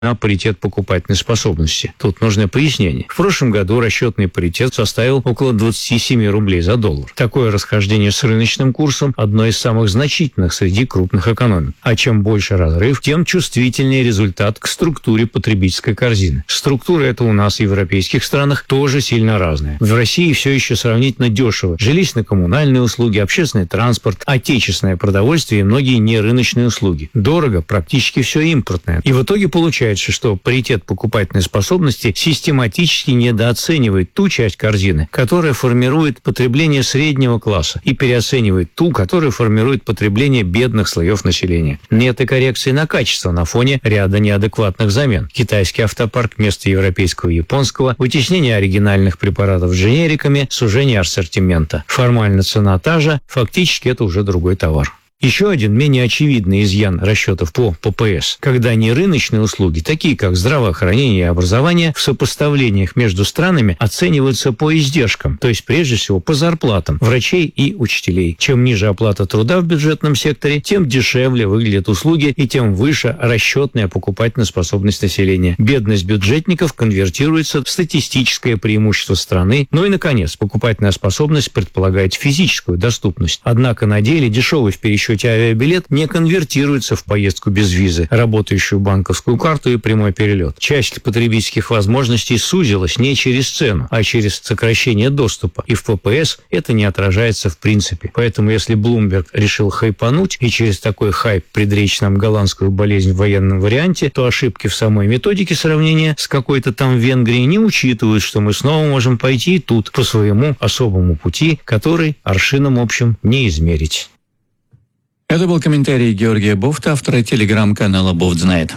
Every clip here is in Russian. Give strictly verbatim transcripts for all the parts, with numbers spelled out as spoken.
на паритет покупательной способности. Тут нужно пояснение. В прошлом году расчетный паритет составил около двадцать семь рублей за доллар. Такое расхождение с рыночным курсом – одно из самых значительных среди крупных экономик. А чем больше разрыв, тем чувствительнее результат к структуре потребительской корзины. Структура эта у нас в европейских странах тоже сильно разная. В России все еще сравнительно дешево. Жилищно-коммунальные услуги, общественный транспорт, отечественное продовольствие и многие нерыночные услуги. Дорого, практически все импортное. И в итоге получается, что паритет покупательной способности систематически недооценивает ту часть корзины, которая формирует потребление среднего класса, и переоценивает ту, которая формирует потребление бедных слоев населения. Нет и коррекции на качество на фоне ряда неадекватных замен. Китайский автопарк вместо европейского и японского, вытеснение оригинальных препаратов дженериками, сужение ассортимента. Формально цена та же, фактически это уже другой товар. Еще один менее очевидный изъян расчетов по ППС, когда нерыночные услуги, такие как здравоохранение и образование, в сопоставлениях между странами оцениваются по издержкам, то есть прежде всего по зарплатам врачей и учителей. Чем ниже оплата труда в бюджетном секторе, тем дешевле выглядят услуги и тем выше расчетная покупательная способность населения. Бедность бюджетников конвертируется в статистическое преимущество страны. Ну и, наконец, покупательная способность предполагает физическую доступность. Однако на деле дешевый в пересчете авиабилет не конвертируется в поездку без визы, работающую банковскую карту и прямой перелет. Часть потребительских возможностей сузилась не через цену, а через сокращение доступа. И в ППС это не отражается в принципе. Поэтому если Bloomberg решил хайпануть и через такой хайп предречь нам голландскую болезнь в военном варианте, то ошибки в самой методике сравнения с какой-то там Венгрией не учитывают, что мы снова можем пойти тут по своему особому пути, который аршином общим не измерить. Это был комментарий Георгия Бофта, автора телеграм-канала «Бофт знает».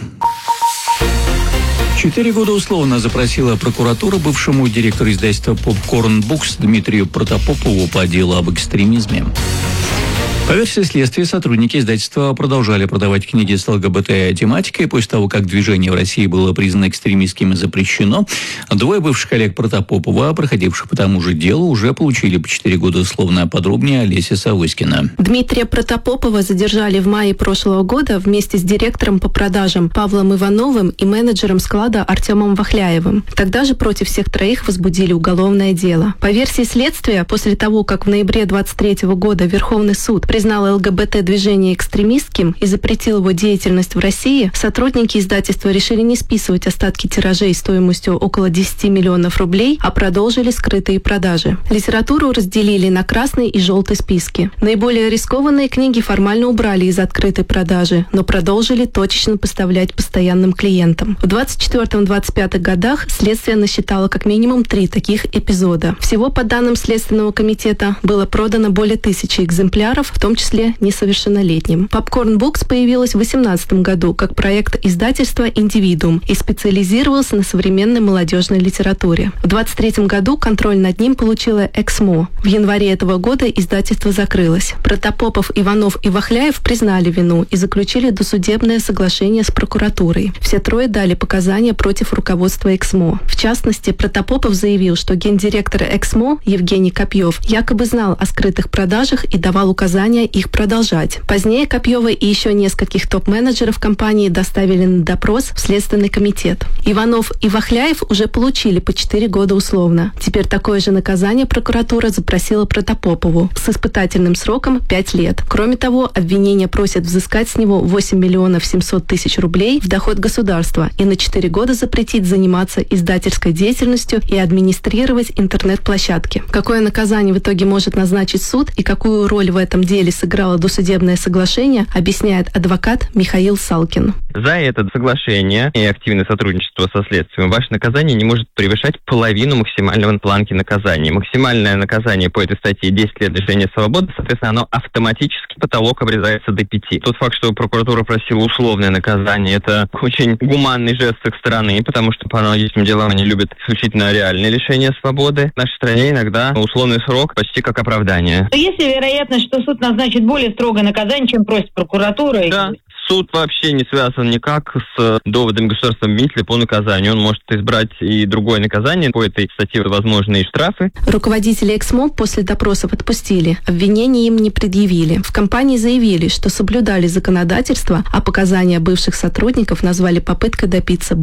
Четыре года условно запросила прокуратура бывшему директору издательства «Попкорн Букс» Дмитрию Протопопову по делу об экстремизме. По версии следствия, сотрудники издательства продолжали продавать книги с ЛГБТ-тематикой. После того, как движение в России было признано экстремистским и запрещено, двое бывших коллег Протопопова, проходивших по тому же делу, уже получили по четыре года условно. Подробнее Олеся Савоськина. Дмитрия Протопопова задержали в мае прошлого года вместе с директором по продажам Павлом Ивановым и менеджером склада Артемом Вахляевым. Тогда же против всех троих возбудили уголовное дело. По версии следствия, после того, как в ноябре двадцать третьего года Верховный суд признал ЛГБТ-движение экстремистским и запретил его деятельность в России, сотрудники издательства решили не списывать остатки тиражей стоимостью около десять миллионов рублей, а продолжили скрытые продажи. Литературу разделили на красный и желтый списки. Наиболее рискованные книги формально убрали из открытой продажи, но продолжили точечно поставлять постоянным клиентам. В двадцать четвёртом — двадцать пятом годах следствие насчитало как минимум три таких эпизода. Всего, по данным Следственного комитета, было продано более тысячи экземпляров, в том числе несовершеннолетним. Popcorn Books появилась в две тысячи восемнадцатом году как проект издательства «Индивидуум» и специализировался на современной молодежной литературе. В двадцать третьем году контроль над ним получила Эксмо. В январе этого года издательство закрылось. Протопопов, Иванов и Вахляев признали вину и заключили досудебное соглашение с прокуратурой. Все трое дали показания против руководства Эксмо. В частности, Протопопов заявил, что гендиректор Эксмо Евгений Копьев якобы знал о скрытых продажах и давал указания их продолжать. Позднее Копьева и еще нескольких топ-менеджеров компании доставили на допрос в Следственный комитет. Иванов и Вахляев уже получили по четыре года условно. Теперь такое же наказание прокуратура запросила Протопопову с испытательным сроком пять лет. Кроме того, обвинение просит взыскать с него восемь миллионов семьсот тысяч рублей в доход государства и на четыре года запретить заниматься издательской деятельностью и администрировать интернет-площадки. Какое наказание в итоге может назначить суд и какую роль в этом деле сыграло досудебное соглашение, объясняет адвокат Михаил Салкин. За это соглашение и активное сотрудничество со следствием ваше наказание не может превышать половину максимального планки наказания. Максимальное наказание по этой статье десять лет лишения свободы, соответственно, оно автоматически, потолок обрезается до пяти. Тот факт, что прокуратура просила условное наказание, это очень гуманный жест с их стороны, потому что по аналогичным делам они любят исключительно реальное лишение свободы. В нашей стране иногда условный срок почти как оправдание. Есть ли вероятность, что суд назначит более строгое наказание, чем просит прокуратура? Да. Суд вообще не связан никак с доводами государственного обвинителя по наказанию. Он может избрать и другое наказание. По этой статье возможны и штрафы. Руководителя Эксмо после допросов отпустили. Обвинений им не предъявили. В компании заявили, что соблюдали законодательство, а показания бывших сотрудников назвали попыткой добиться